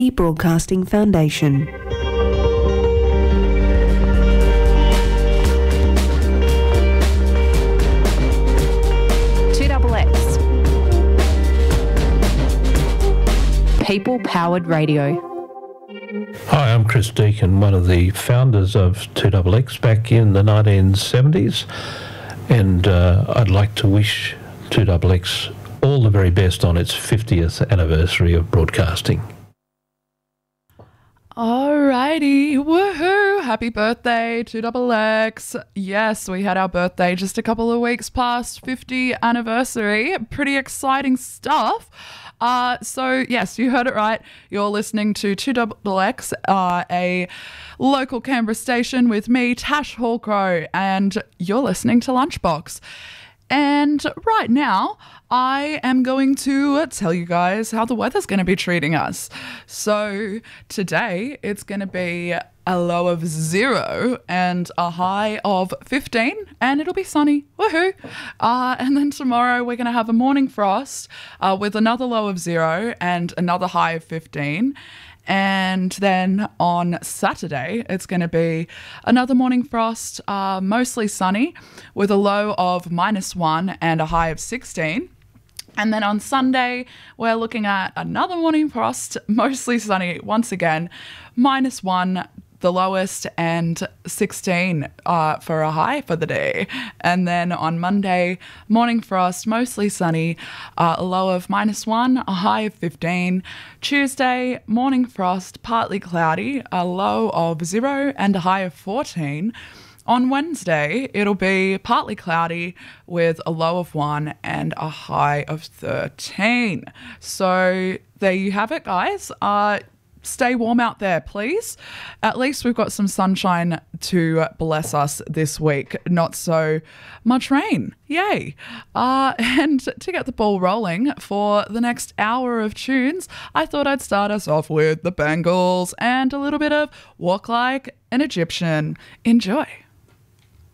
Broadcasting Foundation. People-powered radio. Hi, I'm Chris Deacon, one of the founders of 2XX back in the 1970s, and I'd like to wish 2XX all the very best on its 50th anniversary of broadcasting. Alrighty, woohoo! Happy birthday, 2XX. Yes, we had our birthday just a couple of weeks past 50th anniversary. Pretty exciting stuff. So yes, you heard it right. You're listening to 2XX, a local Canberra station with me, Tash Hallcrow, and you're listening to Lunchbox. And right now, I am going to tell you guys how the weather's going to be treating us. So today, it's going to be a low of 0 and a high of 15, and it'll be sunny. Woohoo! And then tomorrow, we're going to have a morning frost with another low of 0 and another high of 15. And then on Saturday, it's going to be another morning frost, mostly sunny, with a low of -1 and a high of 16. And then on Sunday, we're looking at another morning frost, mostly sunny once again, -1, the lowest, and 16 for a high for the day. And then on Monday, morning frost, mostly sunny, a low of -1, a high of 15. Tuesday, morning frost, partly cloudy, a low of 0 and a high of 14. On Wednesday, it'll be partly cloudy with a low of 1 and a high of 13. So there you have it, guys. Stay warm out there, please. At least we've got some sunshine to bless us this week. Not so much rain. Yay. And to get the ball rolling for the next hour of tunes, I thought I'd start us off with the Bangles and a little bit of Walk Like an Egyptian. Enjoy.